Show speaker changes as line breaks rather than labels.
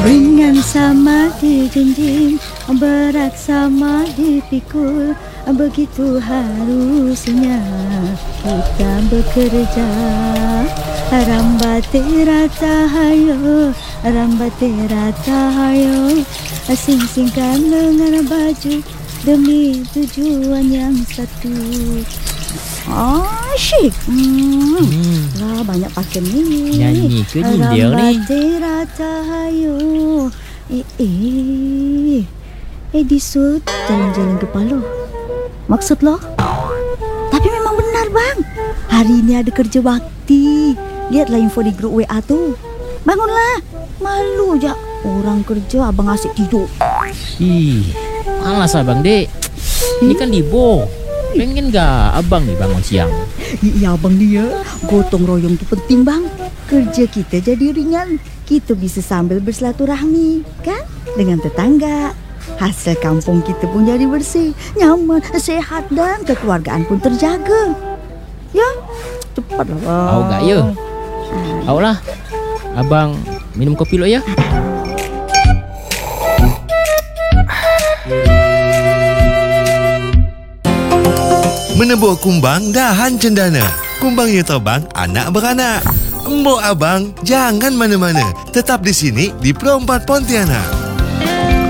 Ringan sama dijunjung, berat sama dipikul. Begitu harusnya kita bekerja. Rambate ratahayo, rambate ratahayo. Sing-singkan lengan baju demi tujuan yang satu. Asyik. Lah banyak pakai ni.
Nyanyi ke dia ni?
Ratahayo. Disut jalan-jalan ke Paloh. Maksud lo? Tapi memang benar bang. Hari ini ada kerja bakti. Lihatlah info di grup WA tu. Bangunlah. Malu je orang kerja abang asyik tidur.
Malas abang dek. Ini kan Libo. Pengen gak abang nih bangun siang?
Iya abang dia. Gotong royong tu penting bang. Kerja kita jadi ringan. Kita bisa sambil bersilaturahmi kan dengan tetangga. Hasil kampung kita pun jadi bersih, nyaman, sehat dan kekeluargaan pun terjaga. Ya, cepatlah bang.
Tahu gak ya? Tahu lah. Abang minum kopi dulu ya.
Menebuh kumbang dahan cendana. Kumbangnya terbang, anak beranak. Embok abang, jangan mana-mana. Tetap di sini di Pro 4 Pontianak.